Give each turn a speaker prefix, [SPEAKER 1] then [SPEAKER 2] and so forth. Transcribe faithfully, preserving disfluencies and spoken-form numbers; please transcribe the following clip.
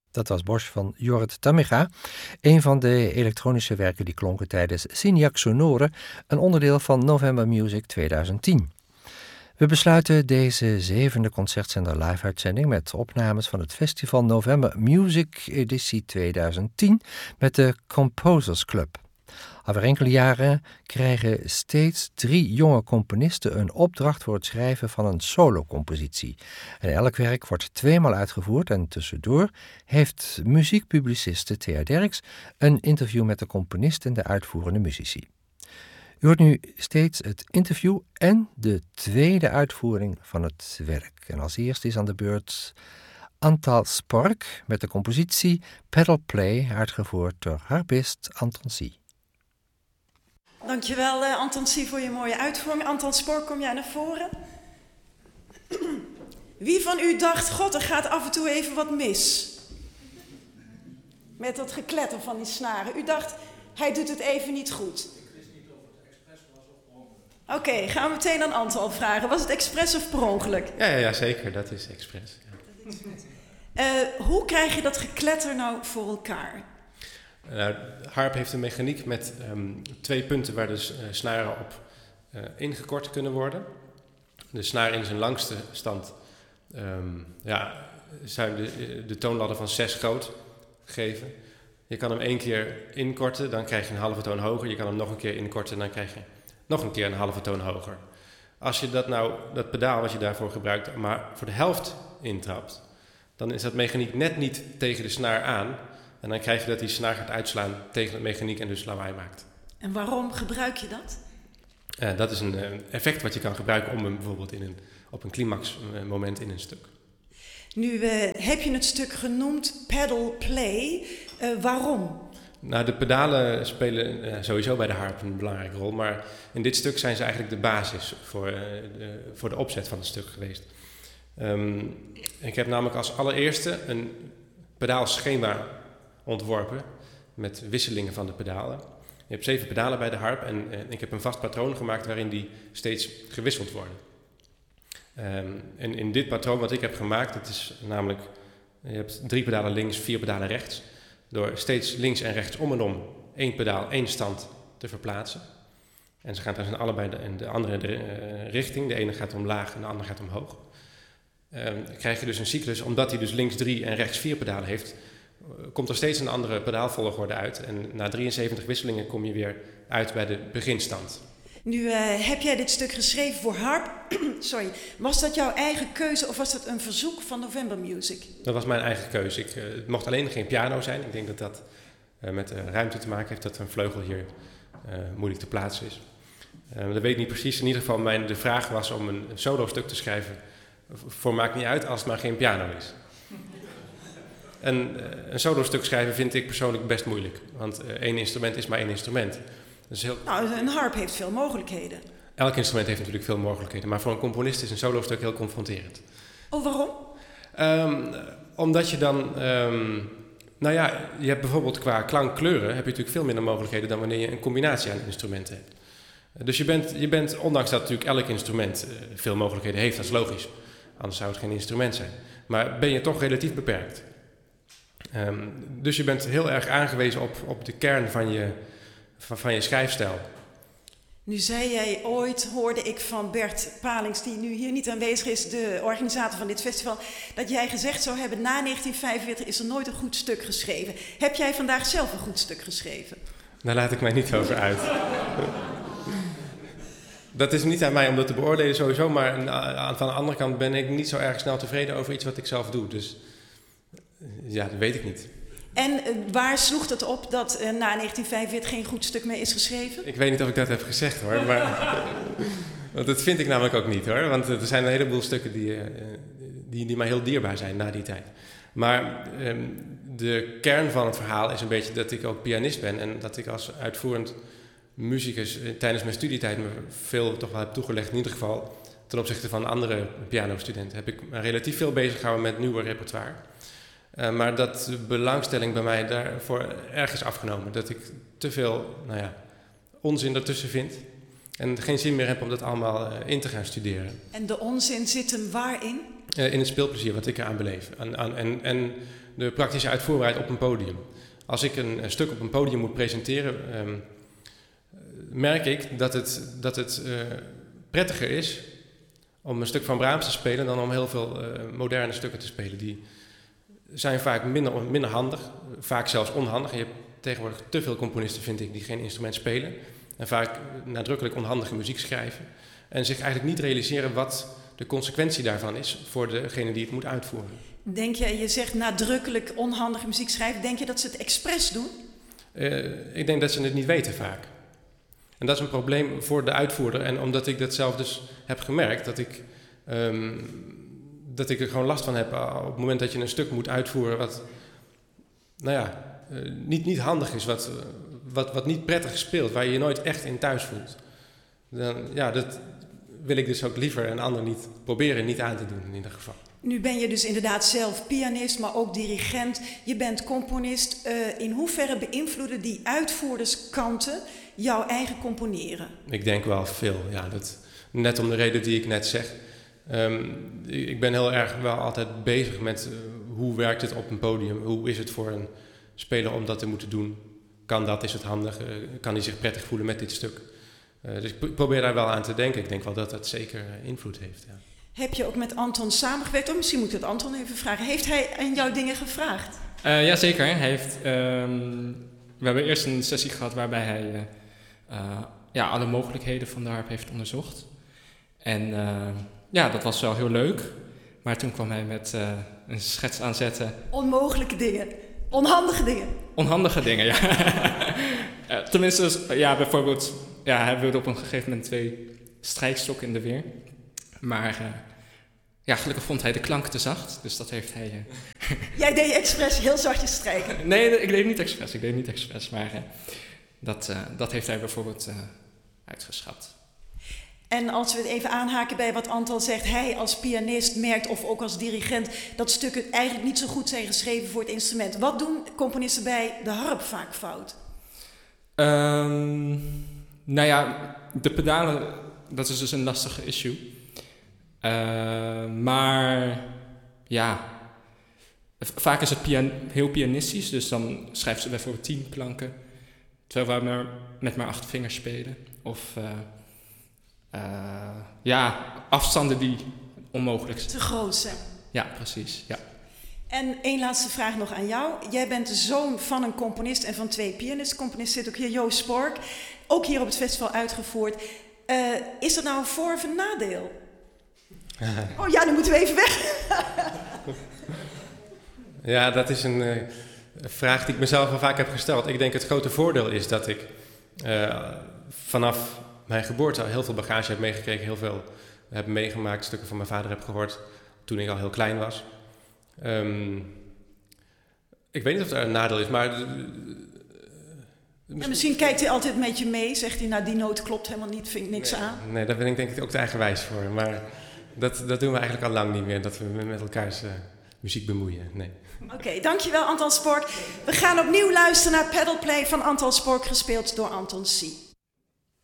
[SPEAKER 1] Dat was Bosch van Jorrit Tamminga, een van de elektronische werken die klonken tijdens Signac Sonore, een onderdeel van November Music tweeduizend tien. We besluiten deze zevende Concertzender live-uitzending met opnames van het festival November Music editie tweeduizend tien met de Composers Club. Over enkele jaren krijgen steeds drie jonge componisten een opdracht voor het schrijven van een solocompositie. En elk werk wordt tweemaal uitgevoerd en tussendoor heeft muziekpubliciste Thea Derks een interview met de componist en de uitvoerende muzici. U hoort nu steeds het interview en de tweede uitvoering van het werk. En als eerste is aan de beurt Antal Spork met de compositie Pedal Play, uitgevoerd door harpist Anton Sie.
[SPEAKER 2] Dankjewel uh, Anton Sie voor je mooie uitvoering. Antal Spork, kom jij naar voren? Wie van u dacht, god, er gaat af en toe even wat mis? Met dat gekletter van die snaren. U dacht, hij doet het even niet goed. Oké, okay, gaan we meteen aan Antal vragen. Was het expres of per ongeluk?
[SPEAKER 3] Ja, ja, ja zeker. Dat is expres. Ja.
[SPEAKER 2] Uh, hoe krijg je dat gekletter nou voor elkaar?
[SPEAKER 3] Nou, harp heeft een mechaniek met um, twee punten waar de uh, snaren op uh, ingekort kunnen worden. De snaar in zijn langste stand um, ja, zou de, de toonladder van zes groot geven. Je kan hem één keer inkorten, dan krijg je een halve toon hoger. Je kan hem nog een keer inkorten, dan krijg je nog een keer een halve toon hoger. Als je dat nou, dat pedaal wat je daarvoor gebruikt, maar voor de helft intrapt, dan is dat mechaniek net niet tegen de snaar aan. En dan krijg je dat die snaar gaat uitslaan tegen het mechaniek en dus lawaai maakt.
[SPEAKER 2] En waarom gebruik je dat?
[SPEAKER 3] Uh, dat is een uh, effect wat je kan gebruiken om hem bijvoorbeeld in een, op een climax uh, moment in een stuk.
[SPEAKER 2] Nu uh, heb je het stuk genoemd Pedal Play. Uh, waarom?
[SPEAKER 3] Nou, de pedalen spelen uh, sowieso bij de harp een belangrijke rol. Maar in dit stuk zijn ze eigenlijk de basis voor, uh, de, voor de opzet van het stuk geweest. Um, ik heb namelijk als allereerste een pedaalschema ontworpen met wisselingen van de pedalen. Je hebt zeven pedalen bij de harp en uh, ik heb een vast patroon gemaakt waarin die steeds gewisseld worden. Um, en in dit patroon wat ik heb gemaakt, dat is namelijk, je hebt drie pedalen links, vier pedalen rechts. Door steeds links en rechts om en om één pedaal, één stand te verplaatsen. En ze gaan dan allebei de, in de andere de, uh, richting. De ene gaat omlaag en de andere gaat omhoog. Uh, dan krijg je dus een cyclus, omdat hij dus links drie en rechts vier pedalen heeft, uh, komt er steeds een andere pedaalvolgorde uit. En na drieënzeventig wisselingen kom je weer uit bij de beginstand.
[SPEAKER 2] Nu uh, heb jij dit stuk geschreven voor harp. Sorry. Was dat jouw eigen keuze of was dat een verzoek van November Music?
[SPEAKER 3] Dat was mijn eigen keuze. Ik, uh, het mocht alleen geen piano zijn. Ik denk dat dat uh, met uh, ruimte te maken heeft, dat een vleugel hier uh, moeilijk te plaatsen is. Uh, dat weet ik niet precies. In ieder geval, mijn, de vraag was om een, een solo stuk te schrijven. Voor maakt niet uit als het maar geen piano is. En uh, een solo stuk schrijven vind ik persoonlijk best moeilijk. Want uh, één instrument is maar één instrument. Dus heel...
[SPEAKER 2] Nou, een harp heeft veel mogelijkheden.
[SPEAKER 3] Elk instrument heeft natuurlijk veel mogelijkheden. Maar voor een componist is een solo-stuk heel confronterend.
[SPEAKER 2] Oh, waarom?
[SPEAKER 3] Um, omdat je dan... Um, nou ja, je hebt bijvoorbeeld qua klankkleuren heb je natuurlijk veel minder mogelijkheden dan wanneer je een combinatie aan instrumenten hebt. Dus je bent, je bent ondanks dat natuurlijk elk instrument uh, veel mogelijkheden heeft, dat is logisch. Anders zou het geen instrument zijn. Maar ben je toch relatief beperkt. Um, dus je bent heel erg aangewezen op, op de kern van je... Van, van je schrijfstijl.
[SPEAKER 2] Nu zei jij ooit, hoorde ik van Bert Palings, die nu hier niet aanwezig is, de organisator van dit festival, dat jij gezegd zou hebben, na negentien vijfenveertig is er nooit een goed stuk geschreven. Heb jij vandaag zelf een goed stuk geschreven?
[SPEAKER 3] Daar laat ik mij niet over uit. Dat is niet aan mij om dat te beoordelen sowieso, maar van de andere kant ben ik niet zo erg snel tevreden over iets wat ik zelf doe. Dus ja, dat weet ik niet.
[SPEAKER 2] En uh, waar sloeg het op dat uh, na negentien vijfenveertig geen goed stuk meer is geschreven?
[SPEAKER 3] Ik weet niet of ik dat heb gezegd hoor, maar want dat vind ik namelijk ook niet hoor. Want er zijn een heleboel stukken die, uh, die, die mij heel dierbaar zijn na die tijd. Maar um, de kern van het verhaal is een beetje dat ik ook pianist ben en dat ik als uitvoerend muzikus uh, tijdens mijn studietijd me veel toch wel heb toegelegd. In ieder geval ten opzichte van andere pianostudenten heb ik me relatief veel bezig gehouden met nieuwe repertoire. Uh, maar dat de belangstelling bij mij daarvoor erg is afgenomen. Dat ik te veel nou ja, onzin ertussen vind. En geen zin meer heb om dat allemaal uh, in te gaan studeren.
[SPEAKER 2] En de onzin zit hem waarin?
[SPEAKER 3] uh, in het speelplezier wat ik eraan beleef. En, aan, en, en de praktische uitvoerbaarheid op een podium. Als ik een, een stuk op een podium moet presenteren, um, merk ik dat het, dat het uh, prettiger is om een stuk van Brahms te spelen dan om heel veel uh, moderne stukken te spelen. Die zijn vaak minder, minder handig, vaak zelfs onhandig. Je hebt tegenwoordig te veel componisten, vind ik, die geen instrument spelen. En vaak nadrukkelijk onhandige muziek schrijven. En zich eigenlijk niet realiseren wat de consequentie daarvan is voor degene die het moet uitvoeren.
[SPEAKER 2] Denk je, je zegt nadrukkelijk onhandige muziek schrijven, denk je dat ze het expres doen?
[SPEAKER 3] Uh, ik denk dat ze het niet weten vaak. En dat is een probleem voor de uitvoerder. En omdat ik dat zelf dus heb gemerkt, dat ik, um, dat ik er gewoon last van heb op het moment dat je een stuk moet uitvoeren wat, nou ja, uh, niet, niet handig is, wat, wat, wat niet prettig speelt, waar je je nooit echt in thuis voelt. Dan, ja, dat wil ik dus ook liever een ander niet proberen niet aan te doen in ieder geval.
[SPEAKER 2] Nu ben je dus inderdaad zelf pianist, maar ook dirigent. Je bent componist. Uh, in hoeverre beïnvloeden die uitvoerderskanten jouw eigen componeren?
[SPEAKER 3] Ik denk wel veel, ja. Dat, net om de reden die ik net zeg. Um, ik ben heel erg wel altijd bezig met uh, hoe werkt het op een podium? Hoe is het voor een speler om dat te moeten doen? Kan dat? Is het handig? Uh, kan hij zich prettig voelen met dit stuk? Uh, dus ik probeer daar wel aan te denken. Ik denk wel dat dat zeker invloed heeft, ja.
[SPEAKER 2] Heb je ook met Anton samengewerkt? Of misschien moet ik het Anton even vragen. Heeft hij aan jou dingen gevraagd?
[SPEAKER 4] Uh, Jazeker. Hij heeft, um, we hebben eerst een sessie gehad waarbij hij uh, uh, ja, alle mogelijkheden van de harp heeft onderzocht. En uh, ja, dat was wel heel leuk. Maar toen kwam hij met uh, een schets aanzetten.
[SPEAKER 2] Onmogelijke dingen. Onhandige dingen.
[SPEAKER 4] Onhandige dingen, ja. uh, tenminste, ja, bijvoorbeeld, ja, hij wilde op een gegeven moment twee strijkstokken in de weer. Maar uh, ja, gelukkig vond hij de klank te zacht, dus dat heeft hij... Uh...
[SPEAKER 2] Jij deed expres heel zachtjes strijken?
[SPEAKER 4] Nee, ik deed niet expres, ik deed niet expres, maar uh, dat, uh, dat heeft hij bijvoorbeeld uh, uitgeschat.
[SPEAKER 2] En als we het even aanhaken bij wat Anton zegt, hij als pianist merkt, of ook als dirigent, dat stukken eigenlijk niet zo goed zijn geschreven voor het instrument. Wat doen componisten bij de harp vaak fout?
[SPEAKER 4] Um, nou ja, de pedalen, dat is dus een lastige issue. Uh, maar ja, vaak is het pian- heel pianistisch, dus dan schrijven ze bijvoorbeeld tien klanken, terwijl we maar met maar acht vingers spelen. Of uh, uh, ja, afstanden die onmogelijk zijn.
[SPEAKER 2] Te groot zijn.
[SPEAKER 4] Ja, precies. Ja.
[SPEAKER 2] En één laatste vraag nog aan jou. Jij bent de zoon van een componist en van twee pianisten. Componist zit ook hier, Joost Spork, ook hier op het festival uitgevoerd. Uh, is dat nou een voor- of een nadeel? Oh ja, dan moeten we even weg.
[SPEAKER 3] Ja, dat is een uh, vraag die ik mezelf al vaak heb gesteld. Ik denk het grote voordeel is dat ik uh, vanaf mijn geboorte al heel veel bagage heb meegekregen. Heel veel heb meegemaakt, stukken van mijn vader heb gehoord toen ik al heel klein was. Um, ik weet niet of er een nadeel is, maar... Uh,
[SPEAKER 2] misschien... misschien kijkt hij altijd met je mee. Zegt hij, nou die noot klopt helemaal niet, vind ik niks
[SPEAKER 3] nee,
[SPEAKER 2] aan.
[SPEAKER 3] Nee, daar ben ik denk ik ook te eigenwijs voor. Maar dat, dat doen we eigenlijk al lang niet meer, dat we met elkaars uh, muziek bemoeien. Nee.
[SPEAKER 2] Oké, okay, dankjewel Anton Spork. We gaan opnieuw luisteren naar Pedal Play van Anton Spork, gespeeld door Anton C.